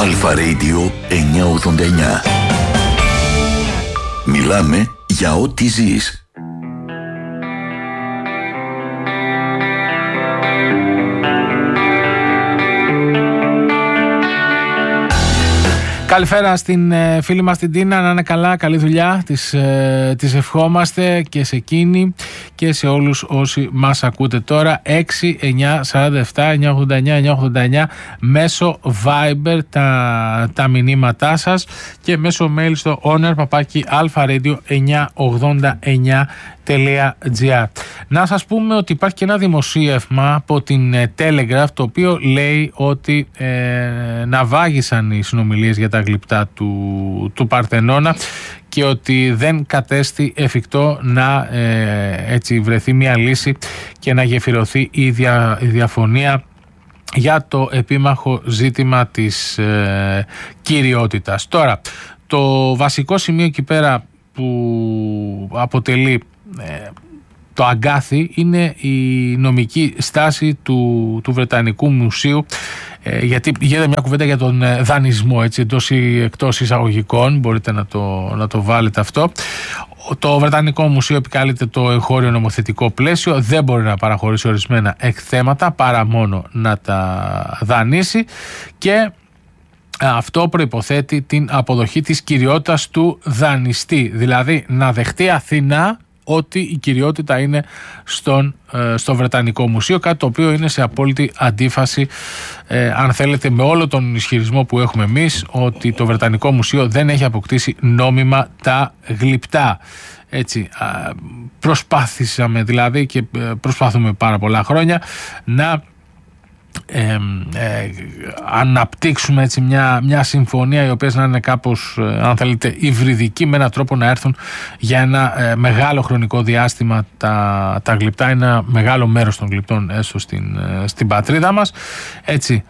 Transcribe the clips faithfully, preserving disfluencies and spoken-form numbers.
Αλφα Radio εννιακόσια ογδόντα εννιά. Μιλάμε για ό,τι ζεις. Καλησπέρα στην ε, φίλη μας την Τίνα, να είναι καλά, καλή δουλειά, της, ε, της ευχόμαστε και σε εκείνη και σε όλους όσοι μας ακούτε τώρα. Έξι εννιά σαράντα επτά εννιακόσια ογδόντα εννιά εννιακόσια ογδόντα εννιά μέσω Viber τα, τα μηνύματά σας και μέσω mail στο owner παπάκι alfaradio εννιακόσια ογδόντα εννιά τελεία τζι άρ. Να σας πούμε ότι υπάρχει και ένα δημοσίευμα από την Telegraph, το οποίο λέει ότι ε, ναυάγησαν οι συνομιλίες για τα γλυπτά του, του Παρθενώνα και ότι δεν κατέστη εφικτό να ε, έτσι βρεθεί μια λύση και να γεφυρωθεί η, δια, η διαφωνία για το επίμαχο ζήτημα της ε, κυριότητας. Τώρα, το βασικό σημείο εκεί πέρα που αποτελεί ε, το αγκάθι είναι η νομική στάση του, του Βρετανικού Μουσείου, ε, γιατί γίνεται μια κουβέντα για τον ε, δανεισμό, έτσι, εντός ή εκτός εισαγωγικών, μπορείτε να το, να το βάλετε αυτό. Το Βρετανικό Μουσείο επικαλείται το εγχώριο νομοθετικό πλαίσιο, δεν μπορεί να παραχωρήσει ορισμένα εκθέματα παρά μόνο να τα δανείσει και αυτό προϋποθέτει την αποδοχή της κυριότητας του δανειστή, δηλαδή να δεχτεί Αθηνά ότι η κυριότητα είναι στον, ε, στο Βρετανικό Μουσείο, κάτι το οποίο είναι σε απόλυτη αντίφαση, ε, αν θέλετε, με όλο τον ισχυρισμό που έχουμε εμείς ότι το Βρετανικό Μουσείο δεν έχει αποκτήσει νόμιμα τα γλυπτά. Έτσι, προσπάθησαμε δηλαδή και προσπαθούμε πάρα πολλά χρόνια να Ε, ε, αναπτύξουμε έτσι μια, μια συμφωνία η οποία να είναι κάπως, ε, αν θέλετε, υβριδική, με έναν τρόπο να έρθουν για ένα ε, μεγάλο χρονικό διάστημα τα, τα γλυπτά, ένα μεγάλο μέρος των γλυπτών έστω στην, ε, στην πατρίδα μας, έτσι.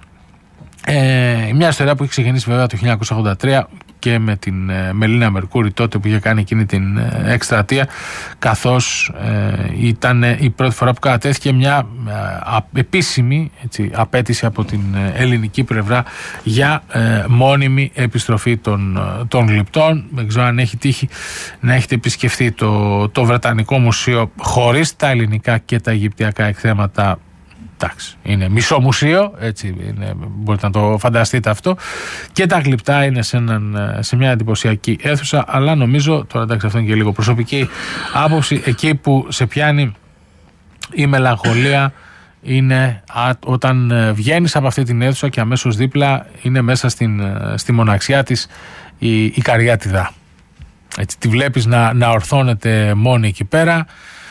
Ε, μια ιστορία που έχει ξεκινήσει βέβαια το χίλια εννιακόσια ογδόντα τρία και με την ε, Μελίνα Μερκούρη, τότε που είχε κάνει εκείνη την ε, εκστρατεία, καθώς ε, ήταν η πρώτη φορά που κατατέθηκε μια ε, α, επίσημη, έτσι, απέτηση από την ε, ελληνική πλευρά για ε, μόνιμη επιστροφή των, ε, των γλυπτών. Δεν ξέρω αν έχει τύχει να έχετε επισκεφθεί το, το Βρετανικό Μουσείο χωρίς τα ελληνικά και τα αιγυπτιακά εκθέματα. Εντάξει, είναι μισό μουσείο, έτσι, είναι, μπορείτε να το φανταστείτε αυτό, και τα γλυπτά είναι σε, έναν, σε μια εντυπωσιακή αίθουσα, αλλά νομίζω, τώρα εντάξει αυτό είναι και λίγο προσωπική άποψη, εκεί που σε πιάνει η μελαγχολία είναι α, όταν βγαίνεις από αυτή την αίθουσα και αμέσως δίπλα είναι μέσα στην, στη μοναξιά της η, η Καριάτιδα. Έτσι, τη βλέπεις να, να ορθώνεται μόνη εκεί πέρα,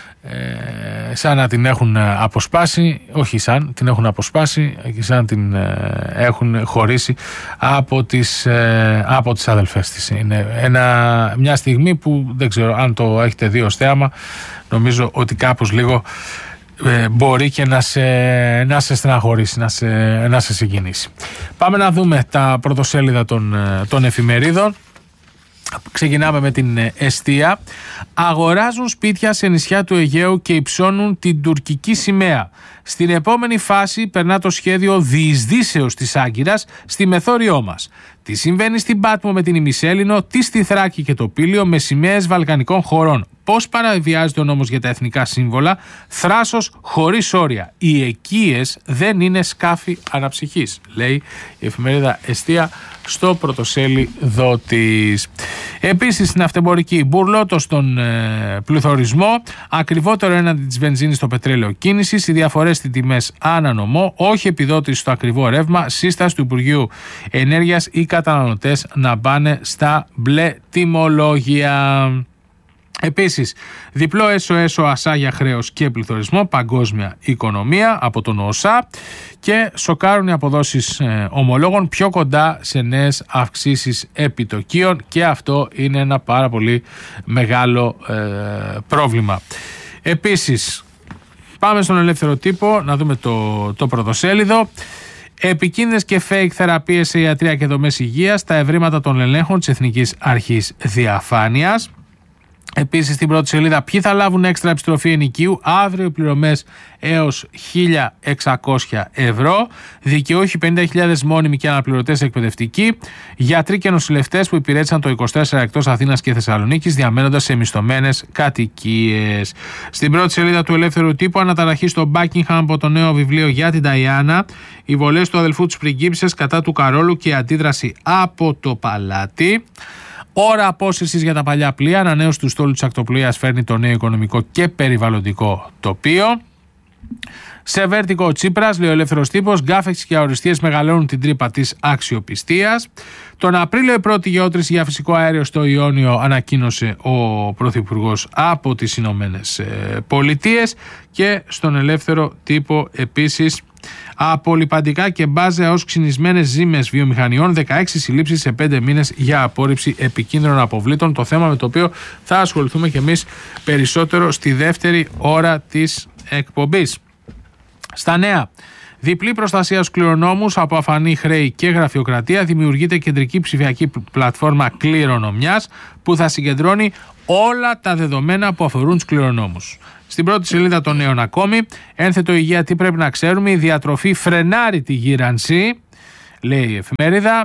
Ε, σαν να την έχουν αποσπάσει, όχι σαν, την έχουν αποσπάσει και σαν την ε, έχουν χωρίσει από τις, ε, από τις αδελφές της. Είναι ένα, μια στιγμή που δεν ξέρω αν το έχετε δει ως θέαμα, νομίζω ότι κάπως λίγο ε, μπορεί και να σε, να σε στεναχωρήσει, να σε, να σε συγκινήσει. Πάμε να δούμε τα πρωτοσέλιδα των, των εφημερίδων. Ξεκινάμε με την εστία. Αγοράζουν σπίτια σε νησιά του Αιγαίου και υψώνουν την τουρκική σημαία. Στην επόμενη φάση περνά το σχέδιο διεισδύσεως της Άγκυρας στη μεθόριό μας. Τι συμβαίνει στην Πάτμο με την Ημισέλινο, τι στη Θράκη και το Πήλιο με σημαίες βαλκανικών χωρών. Πώς παραβιάζεται ο νόμος για τα εθνικά σύμβολα, θράσος χωρίς όρια. Οι οικίες δεν είναι σκάφη αναψυχής, λέει η εφημερίδα Εστία στο πρωτοσέλιδο της. Επίσης στην αυτεμπορική, μπουρλότο στον ε, πληθωρισμό, ακριβότερο έναντι της βενζίνης στο πετρέλαιο κίνησης, οι διαφορές στις τιμές ανανομό, όχι επιδότηση στο ακριβό ρεύμα, σύσταση του Υπουργείου Ενέργειας οι καταναλωτές να πάνε στα μπλε τιμολόγια. Επίσης, διπλό έσω έσω ασά για χρέος και πληθωρισμό, παγκόσμια οικονομία από τον ΟΣΑ, και σοκάρουν οι αποδόσεις ε, ομολόγων πιο κοντά σε νέες αυξήσεις επιτοκίων, και αυτό είναι ένα πάρα πολύ μεγάλο ε, πρόβλημα. Επίσης, πάμε στον ελεύθερο τύπο να δούμε το, το πρωτοσέλιδο. Επικίνδυνες και fake θεραπείες σε ιατρία και δομές υγείας, τα ευρήματα των ελέγχων της Εθνικής Αρχής Διαφάνειας. Επίσης στην πρώτη σελίδα, ποιοι θα λάβουν έξτρα επιστροφή ενοικίου, αύριο οι πληρωμές έως χίλια εξακόσια ευρώ, δικαιούχοι πενήντα χιλιάδες μόνιμοι και αναπληρωτές εκπαιδευτικοί, γιατροί και νοσηλευτές που υπηρέτησαν το είκοσι τέσσερα εκτός Αθήνας και Θεσσαλονίκης, διαμένοντας σε μισθωμένες κατοικίες. Στην πρώτη σελίδα του Ελεύθερου Τύπου, αναταραχή στο Μπάκιγχαμ από το νέο βιβλίο για την Νταϊάννα, οι βολές του αδελφού της πριγκίπισσας κατά του Καρόλου και αντίδραση από το παλάτι. Ώρα απόσυρσης για τα παλιά πλοία, ανανέωση του στόλου της ακτοπλοείας φέρνει το νέο οικονομικό και περιβαλλοντικό τοπίο. Σε βέρτικο ο Τσίπρας, λέει ο Ελεύθερος Τύπος, γκάφεξ και αοριστείες μεγαλώνουν την τρύπα της αξιοπιστίας. Τον Απρίλιο η πρώτη γεώτρηση για φυσικό αέριο στο Ιόνιο ανακοίνωσε ο Πρωθυπουργός από τις Ηνωμένες Πολιτείες. Και στον Ελεύθερο Τύπο επίσης, απολιπαντικά και μπάζα ως ξυνισμένες ζύμες βιομηχανιών, δεκαέξι συλλήψεις σε πέντε μήνες για απόρριψη επικίνδυνων αποβλήτων. Το θέμα με το οποίο θα ασχοληθούμε και εμείς περισσότερο στη δεύτερη ώρα της εκπομπής. Στα νέα, διπλή προστασία στους κληρονόμους από αφανή χρέη και γραφειοκρατία, δημιουργείται κεντρική ψηφιακή πλατφόρμα κληρονομιάς που θα συγκεντρώνει όλα τα δεδομένα που αφορούν τους κληρονόμους. Στην πρώτη σελίδα των νέων ακόμη, ένθετο υγεία, τι πρέπει να ξέρουμε, η διατροφή φρενάρει τη γύρανση, λέει η εφημερίδα.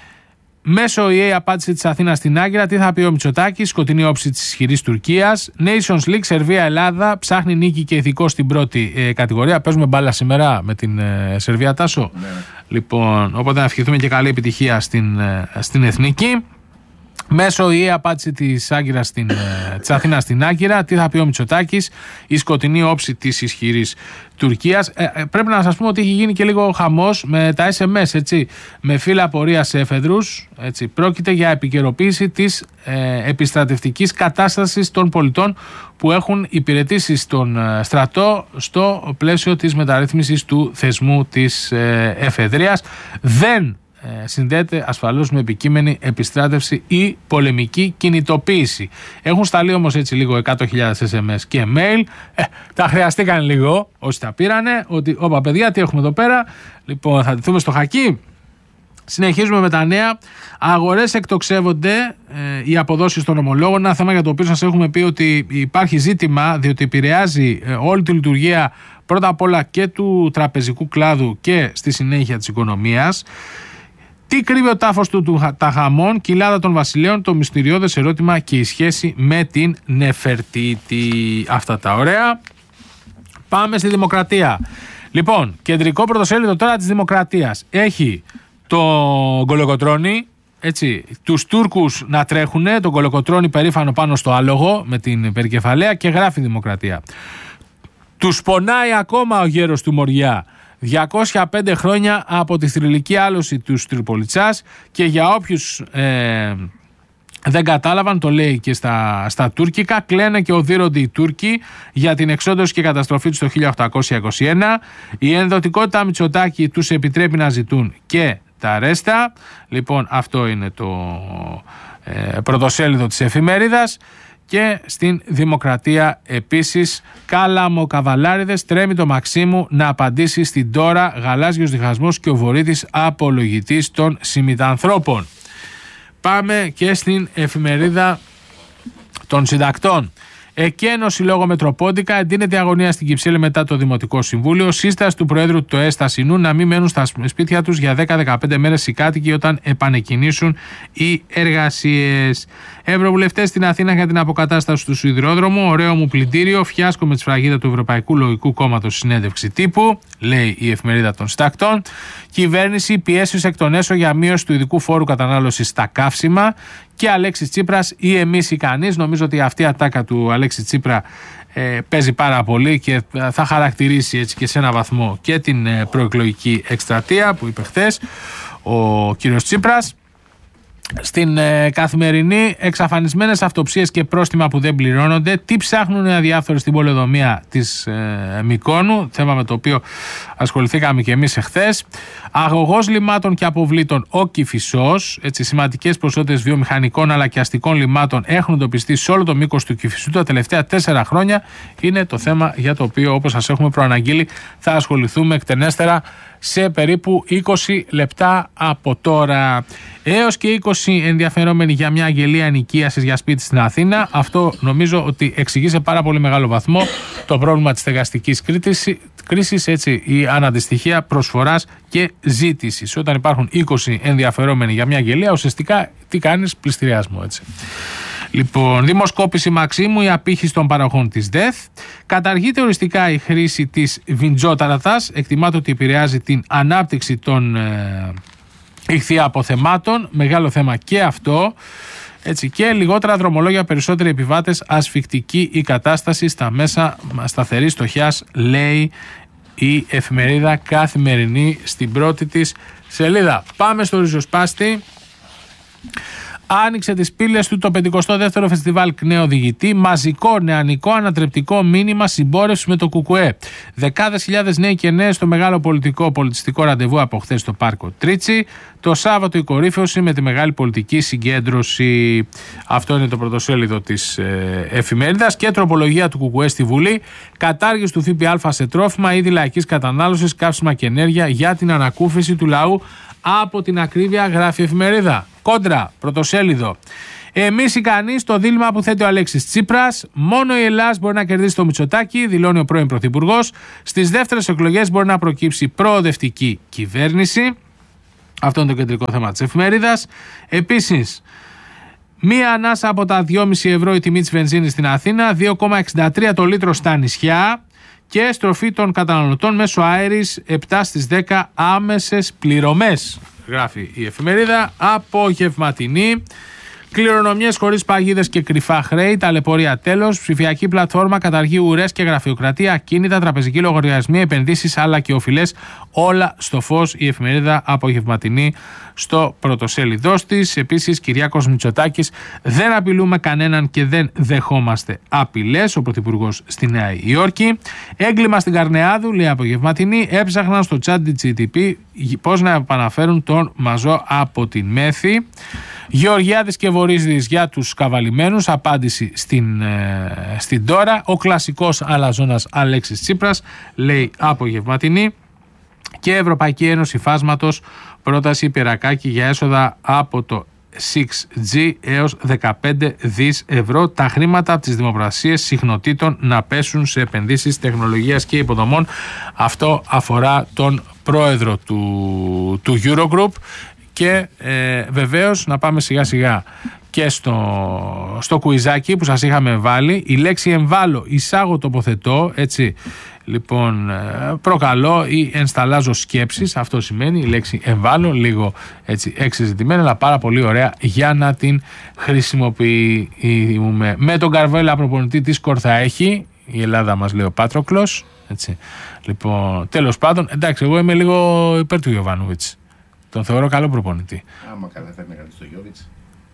Μέσω ι έι απάντηση της Αθήνας στην Άγκυρα, τι θα πει ο Μητσοτάκης, σκοτεινή όψη της ισχυρής Τουρκίας. Nations League, Σερβία, Ελλάδα, ψάχνει νίκη και ηθικό στην πρώτη ε, κατηγορία. Παίζουμε μπάλα σήμερα με την ε, Σερβία, Τάσο. Ναι. Λοιπόν, οπότε να ευχηθούμε και καλή επιτυχία στην, ε, στην Εθνική. Μέσω ι έι απάντηση της Άγκυρας στην, της Αθήνας στην Άγκυρα, τι θα πει ο Μητσοτάκης, η σκοτεινή όψη της ισχυρής Τουρκίας. Ε, ε, πρέπει να σας πούμε ότι έχει γίνει και λίγο χαμός με τα ες εμ ες, έτσι, με φύλλα απορίας σε εφεδρούς. Έτσι. Πρόκειται για επικαιροποίηση της ε, επιστρατευτικής κατάστασης των πολιτών που έχουν υπηρετήσει στον ε, στρατό στο πλαίσιο της μεταρρύθμισης του θεσμού της ε, εφεδρείας. Δεν συνδέεται ασφαλώς με επικείμενη επιστράτευση ή πολεμική κινητοποίηση. Έχουν σταλεί όμως έτσι λίγο εκατό χιλιάδες ες εμ ες και mail. Ε, τα χρειαστήκαν λίγο όσοι τα πήρανε. Ότι, όπα παιδιά, τι έχουμε εδώ πέρα. Λοιπόν, θα ντυθούμε στο χακί. Συνεχίζουμε με τα νέα. Αγορές εκτοξεύονται, ε, οι αποδόσεις των ομολόγων. Ένα θέμα για το οποίο σας έχουμε πει ότι υπάρχει ζήτημα, διότι επηρεάζει ε, όλη τη λειτουργία πρώτα απ' όλα και του τραπεζικού κλάδου και στη συνέχεια της οικονομίας. Τι κρύβει ο τάφος του, του Ταχαμών, κοιλάδα των βασιλέων, το μυστηριώδες ερώτημα και η σχέση με την Νεφερτίτη. Αυτά τα ωραία. Πάμε στη Δημοκρατία. Λοιπόν, κεντρικό πρωτοσέλιδο τώρα της Δημοκρατίας. Έχει τον Κολοκοτρώνη, έτσι, τους Τούρκους να τρέχουνε, τον Κολοκοτρώνη περήφανο πάνω στο άλογο με την περικεφαλαία, και γράφει η Δημοκρατία. Τους πονάει ακόμα ο γέρος του Μοριά. διακόσια πέντε χρόνια από τη θρυλική άλωση του Τριπολιτσάς, και για όποιους ε, δεν κατάλαβαν, το λέει και στα, στα τουρκικά, κλαίνε και οδύρονται οι Τούρκοι για την εξόντωση και καταστροφή τους το χίλια οκτακόσια είκοσι ένα. Η ενδοτικότητα Μητσοτάκη τους επιτρέπει να ζητούν και τα ρέστα. Λοιπόν, αυτό είναι το ε, πρωτοσέλιδο της εφημερίδας. Και στην Δημοκρατία επίσης, Κάλαμο-Καβαλάριδες, τρέμει το Μαξίμου να απαντήσει στην τώρα, γαλάζιος διχασμός και ο Βορύδης απολογητής των συμμετανθρώπων. Πάμε και στην εφημερίδα των συντακτών. Εκένωση λόγω Μετροπόντικα, εντείνεται αγωνία στην Κυψέλη μετά το Δημοτικό Συμβούλιο. Σύσταση του Προέδρου του ΕΣ Στασινού να μην μένουν στα σπίτια τους για δέκα με δεκαπέντε μέρες οι κάτοικοι όταν επανεκκινήσουν οι εργασίες. Ευρωβουλευτές στην Αθήνα για την αποκατάσταση του σιδηρόδρομου. Ωραίο μου πλυντήριο. Φιάσκο με τη σφραγίδα του Ευρωπαϊκού Λογικού Κόμματος, συνέντευξη τύπου, λέει η εφημερίδα των συντακτών. Κυβέρνηση πιέσεις εκ των έσω για μείωση του ειδικού φόρου κατανάλωσης στα καύσιμα. Και Αλέξης Τσίπρας, ή εμείς ή κανείς. Νομίζω ότι αυτή η ατάκα του Αλέξη Τσίπρα ε, παίζει πάρα πολύ και θα χαρακτηρίσει έτσι και σε ένα βαθμό και την ε, προεκλογική εκστρατεία που είπε χθες ο κύριος Τσίπρας. Στην ε, Καθημερινή, εξαφανισμένες αυτοψίες και πρόστιμα που δεν πληρώνονται. Τι ψάχνουν οι αδιάφοροι στην πολεοδομία της ε, Μυκόνου, θέμα με το οποίο ασχοληθήκαμε και εμείς εχθές. Αγωγός λιμάτων και αποβλήτων ο Κηφισός. Έτσι, σημαντικές ποσότητες βιομηχανικών αλλά και αστικών λιμάτων έχουν εντοπιστεί σε όλο το μήκος του Κηφισού τα τελευταία τέσσερα χρόνια. Είναι το θέμα για το οποίο, όπως σας έχουμε προαναγγείλει, θα ασχοληθούμε εκτενέστερα σε περίπου είκοσι λεπτά από τώρα. Έως και είκοσι ενδιαφερόμενοι για μια αγγελία ενοικίασης για σπίτι στην Αθήνα. Αυτό νομίζω ότι εξηγεί σε πάρα πολύ μεγάλο βαθμό το πρόβλημα της στεγαστικής κρίσης, έτσι, η αναντιστοιχεία προσφοράς και ζήτησης. Όταν υπάρχουν είκοσι ενδιαφερόμενοι για μια αγγελία, ουσιαστικά τι κάνεις? Πληστηριασμό, έτσι. Λοιπόν, δημοσκόπηση Μαξίμου, η απήχηση των παραγωγών της ΔΕΘ. Καταργείται οριστικά η χρήση της βινζόταρατας. Εκτιμάται ότι επηρεάζει την ανάπτυξη των ε, ηχθεία αποθεμάτων. Μεγάλο θέμα και αυτό. Έτσι, και λιγότερα δρομολόγια, περισσότεροι επιβάτες, ασφικτική η κατάσταση στα μέσα σταθερής στοχιάς, λέει η εφημερίδα Καθημερινή στην πρώτη της σελίδα. Πάμε στο ριζοσπάστη. Άνοιξε τις πύλες του το πενηκοστό δεύτερο Φεστιβάλ Κνέο Οδηγητή. Μαζικό νεανικό ανατρεπτικό μήνυμα συμπόρευση με το Κουκουέ. Δεκάδες χιλιάδες νέοι και νέες στο μεγάλο πολιτικό πολιτιστικό ραντεβού από χθες στο Πάρκο Τρίτσι. Το Σάββατο η κορύφωση με τη μεγάλη πολιτική συγκέντρωση. Αυτό είναι το πρωτοσέλιδο της ε, εφημερίδας. Και τροπολογία του Κουκουέ στη Βουλή. Κατάργηση του ΦΠΑ σε τρόφιμα, είδη λαϊκής κατανάλωσης, καύσιμα και ενέργεια για την ανακούφιση του λαού από την ακρίβεια, γράφει η εφημερίδα. Κόντρα, πρωτοσέλιδο. Εμείς ικανοί στο δίλημμα που θέτει ο Αλέξης Τσίπρας. Μόνο η Ελλάς μπορεί να κερδίσει το Μητσοτάκη, δηλώνει ο πρώην Πρωθυπουργός. Στις δεύτερες εκλογές μπορεί να προκύψει προοδευτική κυβέρνηση. Αυτό είναι το κεντρικό θέμα της εφημερίδας. Επίσης, μία ανάσα από τα δυόμισι ευρώ η τιμή της βενζίνης στην Αθήνα, δύο κόμμα εξήντα τρία το λίτρο στα νησιά. Και στροφή των καταναλωτών μέσω αέρης επτά στις δέκα άμεσες πληρωμές, γράφει η εφημερίδα. Απογευματινή. Κληρονομιές χωρίς παγίδες και κρυφά χρέη, ταλαιπωρία τέλος. Ψηφιακή πλατφόρμα καταργεί ουρές και γραφειοκρατία, ακίνητα, τραπεζικοί λογαριασμοί, επενδύσεις αλλά και οφειλές. Όλα στο φως, η εφημερίδα Απογευματινή στο πρωτοσέλιδό της. Επίσης, Κυριάκος Μητσοτάκης, δεν απειλούμε κανέναν και δεν δεχόμαστε απειλές. Ο Πρωθυπουργός στη Νέα Υόρκη. Έγκλημα στην Καρνεάδου, λέει Απογευματινή. Έψαχναν στο chat τζι τι πι πώς να επαναφέρουν τον Μαζό από την Μέθη. Γεωργιάδης και Βορύδης για τους καβαλημένους, απάντηση στην, ε, στην τώρα. Ο κλασικός αλαζόνας Αλέξης Τσίπρας, λέει Απογευματινή. Και Ευρωπαϊκή Ένωση Φάσματος, πρόταση Πυρακάκη για έσοδα από το έξι τζι έως δεκαπέντε δις ευρώ. Τα χρήματα από τις δημοπρασίες συχνοτήτων να πέσουν σε επενδύσεις τεχνολογίας και υποδομών. Αυτό αφορά τον πρόεδρο του, του Eurogroup. Και ε, βεβαίως να πάμε σιγά σιγά και στο, στο κουιζάκι που σας είχαμε βάλει. Η λέξη εμβάλλω, εισάγω, τοποθετώ, έτσι. Λοιπόν, προκαλώ ή ενσταλάζω σκέψεις. Αυτό σημαίνει η λέξη εμβάλλω, λίγο έτσι εξεζητημένη, αλλά πάρα πολύ ωραία για να την χρησιμοποιούμε. Με τον Καρβέλα προπονητή τι σκορ θα έχει η Ελλάδα, μας λέει ο Πάτροκλος, έτσι. Λοιπόν, τέλος πάντων, εντάξει, εγώ είμαι λίγο υπέρ του Γιοβάνοβιτς. Τον θεωρώ καλό προπονητή. Άμα καλά θα είναι κάτι στο Γιόβιτς.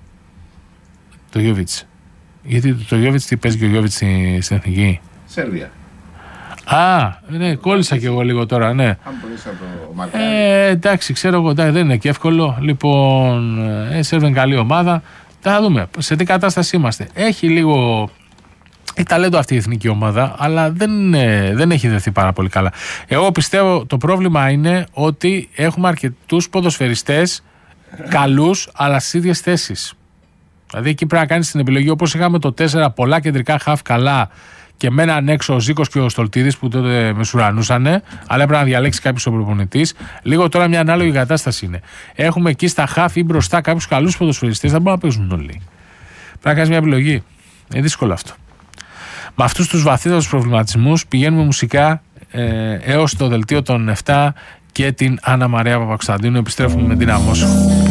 Το Γιόβιτς. Γιατί το Γιόβιτς, τι παίζει και ο Γιόβιτς στην εθνική? Σέρβια. Α, ναι, κόλλησα κι εγώ λίγο τώρα, ναι. Αν μπορείς να το μαρκάρεις. Ε, εντάξει, ξέρω εγώ, δεν είναι και εύκολο. Λοιπόν, ε, Σέρβια είναι καλή ομάδα. Θα δούμε σε τι κατάσταση είμαστε. Έχει λίγο... Έχει ταλέντο αυτή η εθνική ομάδα, αλλά δεν, ε, δεν έχει δεθεί πάρα πολύ καλά. Εγώ πιστεύω το πρόβλημα είναι ότι έχουμε αρκετούς ποδοσφαιριστές καλούς, αλλά στις ίδιες θέσεις. Δηλαδή εκεί πρέπει να κάνεις την επιλογή, όπως είχαμε το τέσσερα, πολλά κεντρικά χαφ καλά και με έναν έξω ο Ζήκος και ο Στολτίδης που τότε μεσουρανούσανε, αλλά έπρεπε να διαλέξει κάποιος ο προπονητής. Λίγο τώρα μια ανάλογη κατάσταση είναι. Έχουμε εκεί στα χαφ ή μπροστά κάποιους καλούς ποδοσφαιριστές, δεν μπορούν να παίζουν όλοι. Πρέπει να κάνεις μια επιλογή. Είναι δύσκολο αυτό. Με αυτούς τους βαθύτερους προβληματισμούς πηγαίνουμε μουσικά ε, έως το δελτίο των επτά και την Άννα Μαρία Παπακοσταντίνου. Επιστρέφουμε με την Αμόσχο.